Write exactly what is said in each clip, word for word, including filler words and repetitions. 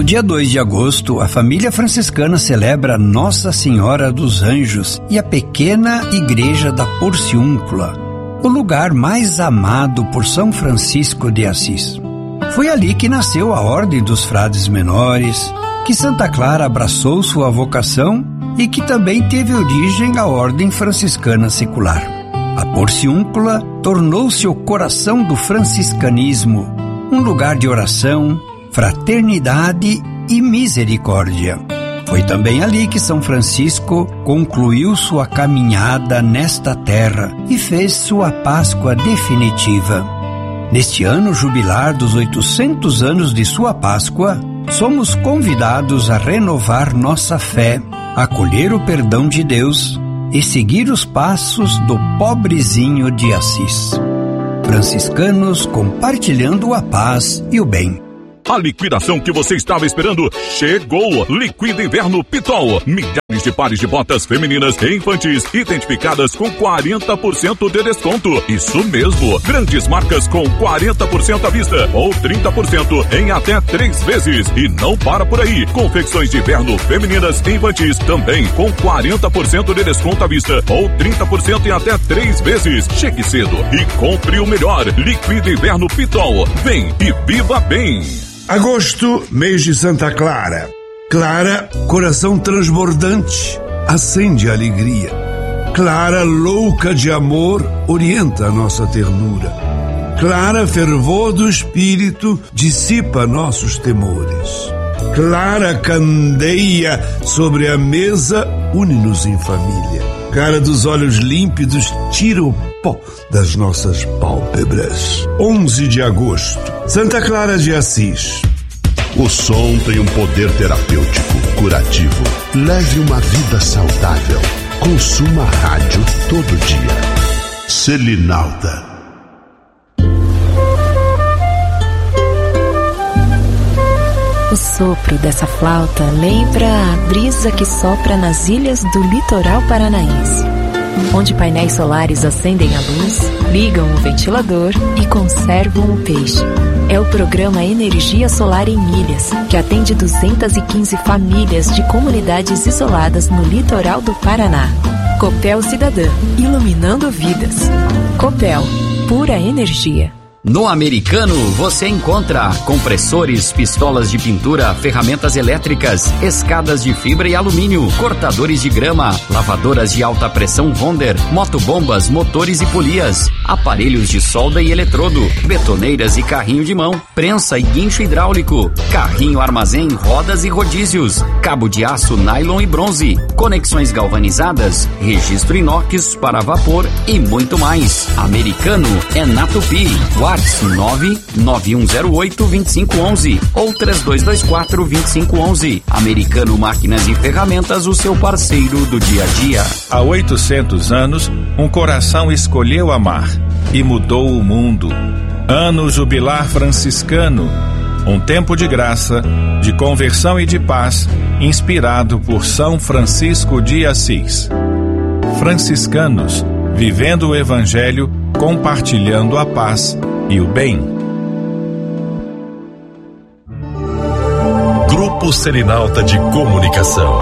dia dois de agosto, a família franciscana celebra Nossa Senhora dos Anjos e a pequena igreja da Porciúncula, o lugar mais amado por São Francisco de Assis. Foi ali que nasceu a Ordem dos Frades Menores, que Santa Clara abraçou sua vocação e que também teve origem a Ordem Franciscana Secular. A Porciúncula tornou-se o coração do franciscanismo, um lugar de oração, fraternidade e misericórdia. Foi também ali que São Francisco concluiu sua caminhada nesta terra e fez sua Páscoa definitiva. Neste ano jubilar dos oitocentos anos de sua Páscoa, somos convidados a renovar nossa fé, acolher o perdão de Deus e seguir os passos do pobrezinho de Assis. Franciscanos compartilhando a paz e o bem. A liquidação que você estava esperando chegou! Liquida Inverno Pitol. Milhares de pares de botas femininas e infantis identificadas com quarenta por cento de desconto. Isso mesmo! Grandes marcas com quarenta por cento à vista ou trinta por cento em até três vezes. E não para por aí. Confecções de inverno femininas e infantis também com quarenta por cento de desconto à vista ou trinta por cento em até três vezes. Chegue cedo e compre o melhor. Liquida Inverno Pitol. Vem e viva bem! Agosto, mês de Santa Clara. Clara, coração transbordante, acende a alegria. Clara, louca de amor, orienta a nossa ternura. Clara, fervor do espírito, dissipa nossos temores. Clara, candeia sobre a mesa, une-nos em família. Clara dos olhos límpidos, tira o pó das nossas pálpebras. onze de agosto, Santa Clara de Assis. O som tem um poder terapêutico, curativo. Leve uma vida saudável. Consuma rádio todo dia. Selinalda. O sopro dessa flauta lembra a brisa que sopra nas ilhas do litoral paranaense, onde painéis solares acendem a luz, ligam o ventilador e conservam o peixe. É o programa Energia Solar em Ilhas, que atende duzentas e quinze famílias de comunidades isoladas no litoral do Paraná. Copel Cidadã, iluminando vidas. Copel, pura energia. No Americano você encontra compressores, pistolas de pintura, ferramentas elétricas, escadas de fibra e alumínio, cortadores de grama, lavadoras de alta pressão Wonder, motobombas, motores e polias, aparelhos de solda e eletrodo, betoneiras e carrinho de mão, prensa e guincho hidráulico, carrinho armazém, rodas e rodízios, cabo de aço, nylon e bronze, conexões galvanizadas, registro inox para vapor e muito mais. Americano é na Tupi. nove nove um zero oito dois cinco um um ou três dois dois quatro dois cinco um um. Americano Máquinas e Ferramentas, o seu parceiro do dia a dia. Há oitocentos anos, um coração escolheu amar e mudou o mundo. Ano jubilar franciscano, um tempo de graça, de conversão e de paz, inspirado por São Francisco de Assis. Franciscanos, vivendo o Evangelho, compartilhando a paz e o bem. Grupo Selinalta de Comunicação.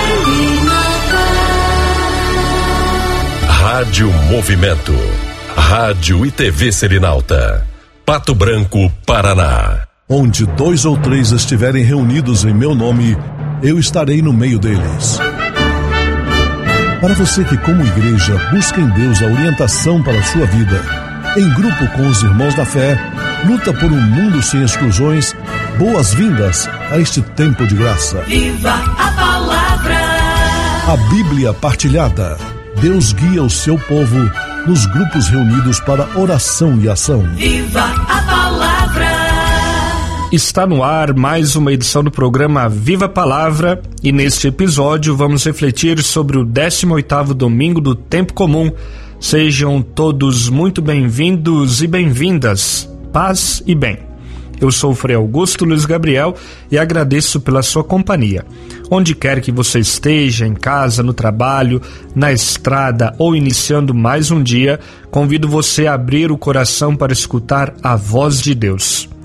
Rádio Movimento. Rádio e T V Selinalta. Pato Branco, Paraná. Onde dois ou três estiverem reunidos em meu nome, eu estarei no meio deles. Para você que, como igreja, busca em Deus a orientação para a sua vida, em grupo com os irmãos da fé, luta por um mundo sem exclusões, boas-vindas a este tempo de graça. Viva a palavra! A Bíblia partilhada. Deus guia o seu povo nos grupos reunidos para oração e ação. Viva a palavra! Está no ar mais uma edição do programa Viva a Palavra, e neste episódio vamos refletir sobre o décimo oitavo domingo do Tempo Comum. Sejam todos muito bem-vindos e bem-vindas. Paz e bem. Eu sou o Frei Augusto Luiz Gabriel e agradeço pela sua companhia. Onde quer que você esteja, em casa, no trabalho, na estrada ou iniciando mais um dia, convido você a abrir o coração para escutar a voz de Deus.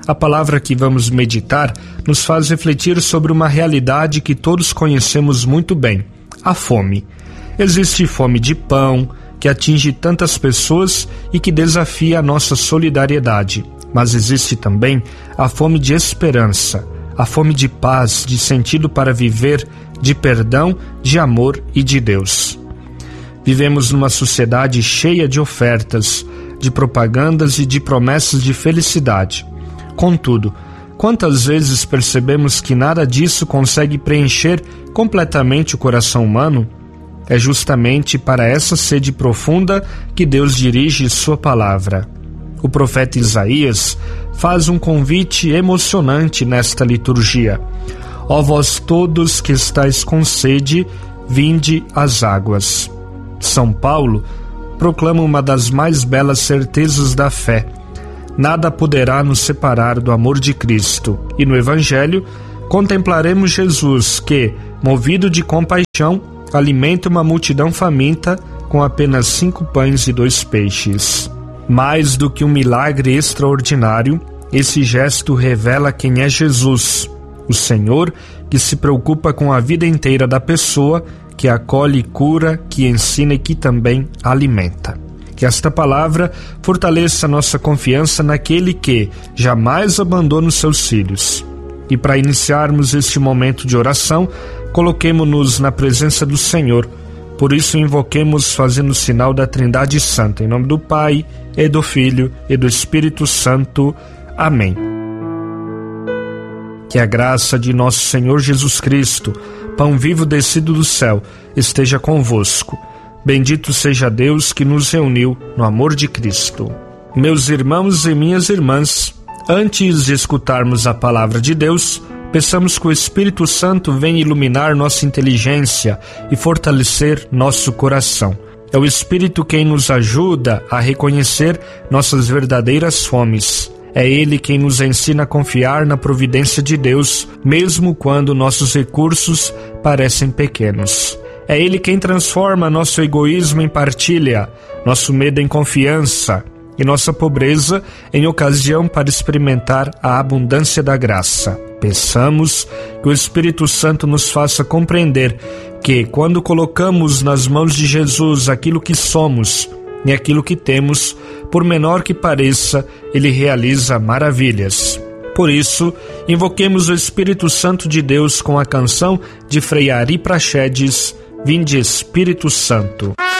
A palavra que vamos meditar nos faz refletir sobre uma realidade que todos conhecemos muito bem: a fome. Existe fome de pão, que atinge tantas pessoas e que desafia a nossa solidariedade. Mas existe também a fome de esperança, a fome de paz, de sentido para viver, de perdão, de amor e de Deus. Vivemos numa sociedade cheia de ofertas, de propagandas e de promessas de felicidade. Contudo, quantas vezes percebemos que nada disso consegue preencher completamente o coração humano? É justamente para essa sede profunda que Deus dirige sua palavra. O profeta Isaías faz um convite emocionante nesta liturgia: ó vós todos que estáis com sede, vinde às águas. São Paulo proclama uma das mais belas certezas da fé: nada poderá nos separar do amor de Cristo. E no Evangelho contemplaremos Jesus que, movido de compaixão, alimenta uma multidão faminta com apenas cinco pães e dois peixes. Mais do que um milagre extraordinário, esse gesto revela quem é Jesus, o Senhor que se preocupa com a vida inteira da pessoa, que acolhe e cura, que ensina e que também alimenta. Que esta palavra fortaleça nossa confiança naquele que jamais abandona os seus filhos. E para iniciarmos este momento de oração, coloquemo-nos na presença do Senhor. Por isso invoquemos fazendo o sinal da Trindade Santa, em nome do Pai, e do Filho, e do Espírito Santo. Amém. Que a graça de nosso Senhor Jesus Cristo, pão vivo descido do céu, esteja convosco. Bendito seja Deus que nos reuniu no amor de Cristo. Meus irmãos e minhas irmãs, antes de escutarmos a palavra de Deus, peçamos que o Espírito Santo venha iluminar nossa inteligência e fortalecer nosso coração. É o Espírito quem nos ajuda a reconhecer nossas verdadeiras fomes. É Ele quem nos ensina a confiar na providência de Deus, mesmo quando nossos recursos parecem pequenos. É Ele quem transforma nosso egoísmo em partilha, nosso medo em confiança e nossa pobreza em ocasião para experimentar a abundância da graça. Peçamos que o Espírito Santo nos faça compreender que, quando colocamos nas mãos de Jesus aquilo que somos e aquilo que temos, por menor que pareça, Ele realiza maravilhas. Por isso, invoquemos o Espírito Santo de Deus com a canção de Frei Ari Praxedes, Vinde Espírito Santo.